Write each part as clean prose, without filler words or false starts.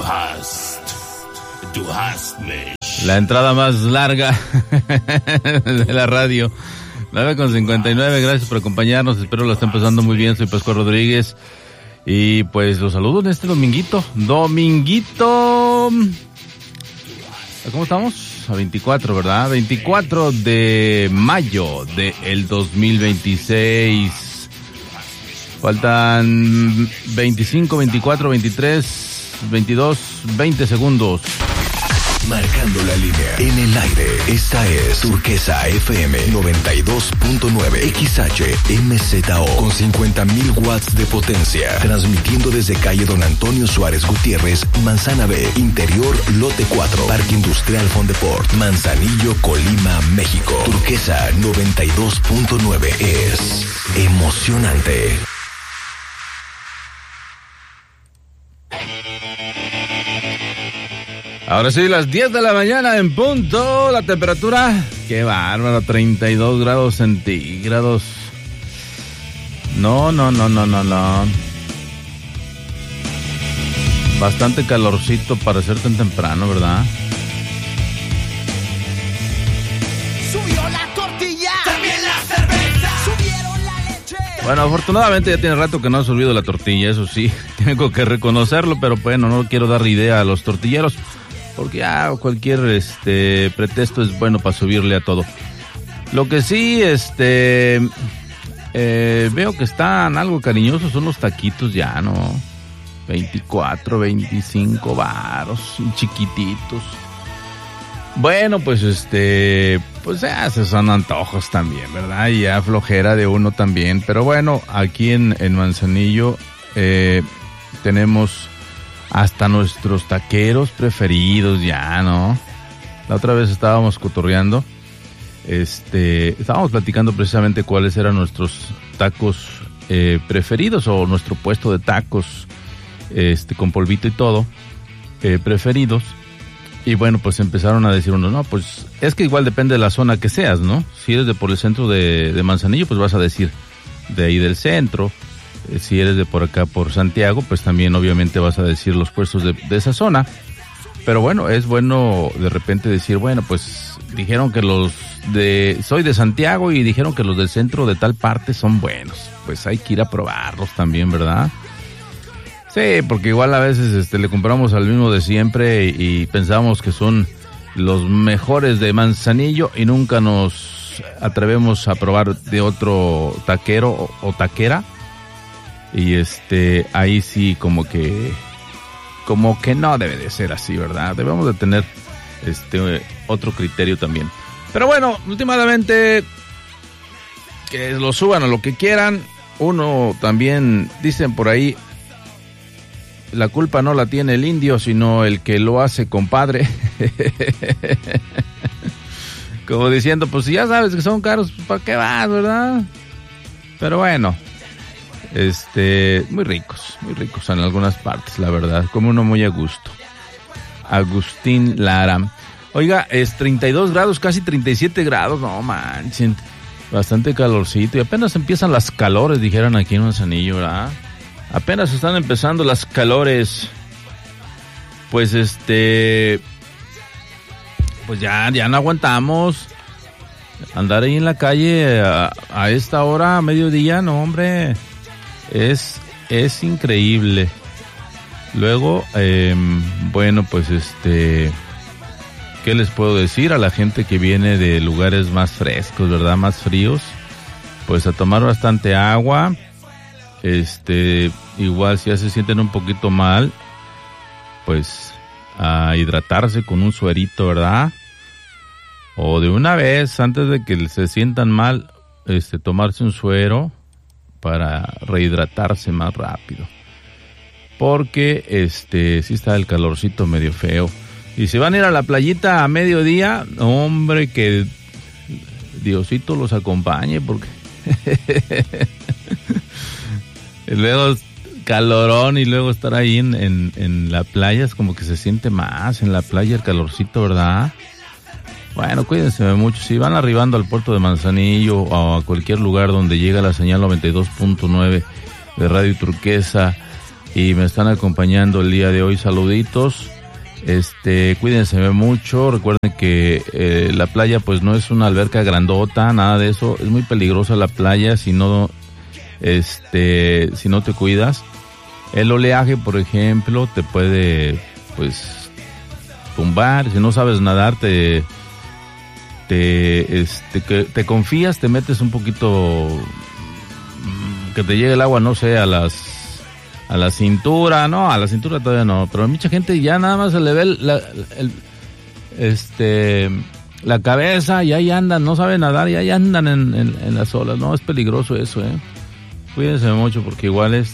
Du hast mich. La entrada más larga de la radio. 9:59, gracias por acompañarnos, espero lo estén pasando muy bien, soy Pascual Rodríguez. Y pues los saludo en este dominguito. ¿Cómo estamos? A 24, ¿verdad? 24 de mayo del 2026. Faltan 25, 24, 23, 22, 20 segundos. Marcando la línea. En el aire, esta es Turquesa FM 92.9 XHMZO con 50,000 watts de potencia. Transmitiendo desde calle Don Antonio Suárez Gutiérrez, Manzana B, Interior, Lote 4, Parque Industrial Fondeport, Manzanillo, Colima, México. Turquesa 92.9 es emocionante. Ahora sí, las 10 de la mañana en punto. La temperatura, qué bárbaro, 32 grados centígrados. No. Bastante calorcito para ser tan temprano, ¿verdad? Subió la tortilla, también la cerveza, subieron la leche. Bueno, afortunadamente ya tiene rato que no ha subido la tortilla, eso sí, tengo que reconocerlo, pero bueno, no quiero dar idea a los tortilleros. Porque ya cualquier pretexto es bueno para subirle a todo. Lo que sí, veo que están algo cariñosos son los taquitos ya, ¿no? 24, 25 varos, chiquititos. Bueno, pues pues ya se son antojos también, ¿verdad? Y ya flojera de uno también. Pero bueno, aquí en Manzanillo tenemos hasta nuestros taqueros preferidos ya, ¿no? La otra vez estábamos cotorreando, estábamos platicando precisamente cuáles eran nuestros tacos preferidos o nuestro puesto de tacos, con polvito y todo, preferidos. Y bueno, pues empezaron a decir uno, no, pues es que igual depende de la zona que seas, ¿no? Si eres de por el centro de Manzanillo, pues vas a decir de ahí del centro. Si eres de por acá, por Santiago, pues también obviamente vas a decir los puestos de esa zona. Pero bueno, es bueno de repente decir, bueno, pues dijeron que soy de Santiago y dijeron que los del centro de tal parte son buenos. Pues hay que ir a probarlos también, ¿verdad? Sí, porque igual a veces le compramos al mismo de siempre y pensamos que son los mejores de Manzanillo y nunca nos atrevemos a probar de otro taquero o taquera. Y ahí sí como que no debe de ser así, ¿verdad? Debemos de tener otro criterio también. Pero bueno, últimamente que lo suban a lo que quieran. Uno también, dicen por ahí, la culpa no la tiene el indio, sino el que lo hace, compadre. Como diciendo, pues si ya sabes que son caros, pues ¿para qué vas, verdad? Pero bueno, muy ricos en algunas partes, la verdad, como uno muy a gusto. Agustín Lara. Oiga, 32 grados, casi 37 grados, no manchen, bastante calorcito y apenas empiezan las calores, dijeron aquí en Manzanillo, ¿verdad? Apenas están empezando las calores. Pues pues ya no aguantamos andar ahí en la calle a esta hora, a mediodía, no hombre. Es increíble. Luego, bueno, pues ¿qué les puedo decir a la gente que viene de lugares más frescos, verdad? Más fríos. Pues a tomar bastante agua. Igual si ya se sienten un poquito mal, pues a hidratarse con un suerito, ¿verdad? O de una vez, antes de que se sientan mal, tomarse un suero para rehidratarse más rápido. Porque sí está el calorcito medio feo. Y si van a ir a la playita a mediodía, hombre, que Diosito los acompañe, porque y luego calorón y luego estar ahí en la playa es como que se siente más en la playa el calorcito, ¿verdad? Bueno, cuídense mucho. Si van arribando al puerto de Manzanillo o a cualquier lugar donde llega la señal 92.9 de Radio Turquesa, y me están acompañando el día de hoy. Saluditos. Cuídense mucho. Recuerden que la playa pues no es una alberca grandota, nada de eso. Es muy peligrosa la playa si no te cuidas. El oleaje, por ejemplo, te puede pues tumbar. Si no sabes nadar, te confías, te metes un poquito, que te llegue el agua, no sé, a la cintura. No, a la cintura todavía no, pero a mucha gente ya nada más se le ve la cabeza y ahí andan, no saben nadar y ahí andan en las olas. No, es peligroso eso, Cuídense mucho porque igual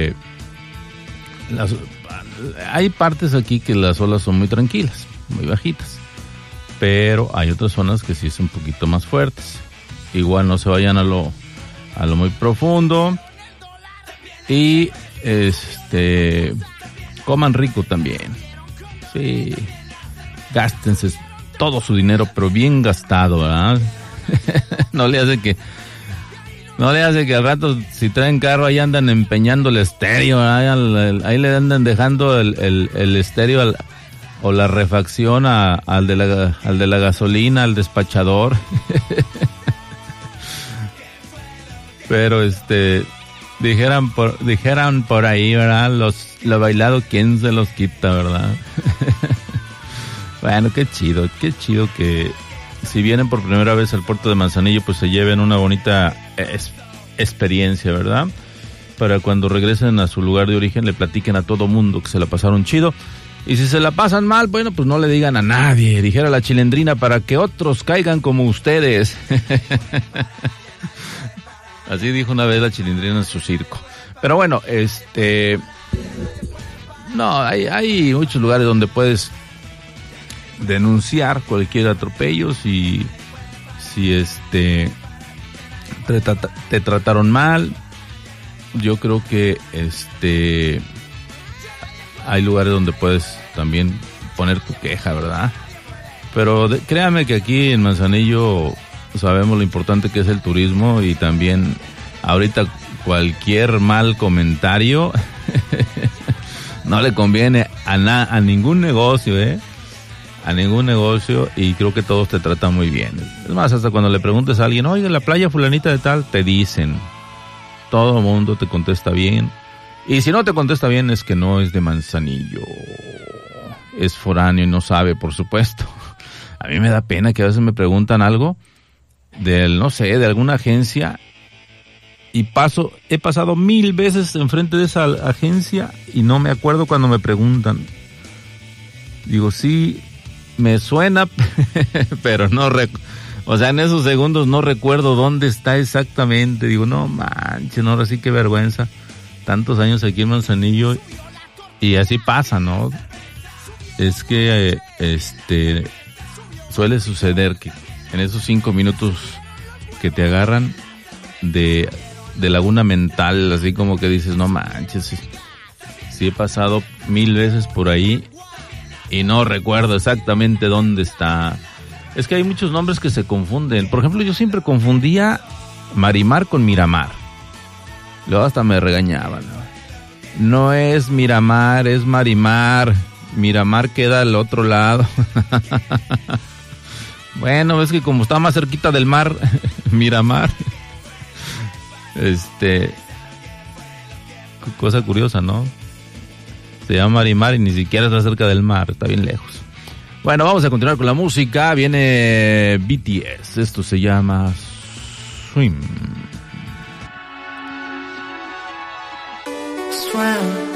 hay partes aquí que las olas son muy tranquilas, muy bajitas, pero hay otras zonas que sí son un poquito más fuertes. Igual no se vayan a lo muy profundo y coman rico también. Sí, gástense todo su dinero, pero bien gastado, ¿verdad? No le hace que al rato, si traen carro, ahí andan empeñando el estéreo, ¿verdad? Ahí le andan dejando el estéreo o la refacción al de la gasolina, al despachador. Pero dijeran por ahí, ¿verdad? Lo bailado, ¿quién se los quita, verdad? Bueno, qué chido que si vienen por primera vez al puerto de Manzanillo, pues se lleven una bonita experiencia, ¿verdad? Para cuando regresen a su lugar de origen le platiquen a todo mundo que se la pasaron chido. Y si se la pasan mal, bueno, pues no le digan a nadie, dijera la Chilindrina, para que otros caigan como ustedes. Así dijo una vez la Chilindrina en su circo. Pero bueno, no, hay muchos lugares donde puedes denunciar cualquier atropello si te trataron mal. Yo creo que hay lugares donde puedes también poner tu queja, ¿verdad? Pero créame que aquí en Manzanillo sabemos lo importante que es el turismo, y también ahorita cualquier mal comentario no le conviene a ningún negocio, a ningún negocio, y creo que todos te tratan muy bien. Es más, hasta cuando le preguntes a alguien, oiga, la playa fulanita de tal, te dicen, todo el mundo te contesta bien. Y si no te contesta bien es que no es de Manzanillo, es foráneo y no sabe, por supuesto. A mí me da pena que a veces me preguntan algo de alguna agencia, y he pasado 1000 veces enfrente de esa agencia y no me acuerdo cuando me preguntan. Digo, sí, me suena, pero no en esos segundos no recuerdo dónde está exactamente. Digo, no manches, no, ahora sí que vergüenza. Tantos años aquí en Manzanillo y así pasa, ¿no? Es que suele suceder que en esos 5 minutos que te agarran de laguna mental, así como que dices, no manches, sí he pasado 1000 veces por ahí y no recuerdo exactamente dónde está. Es que hay muchos nombres que se confunden. Por ejemplo, yo siempre confundía Marimar con Miramar. Luego hasta me regañaban. No es Miramar, es Marimar. Miramar queda al otro lado. Bueno, es que como está más cerquita del mar, Miramar. Cosa curiosa, ¿no? Se llama Marimar y ni siquiera está cerca del mar, está bien lejos. Bueno, vamos a continuar con la música. Viene BTS. Esto se llama Swim. Swim.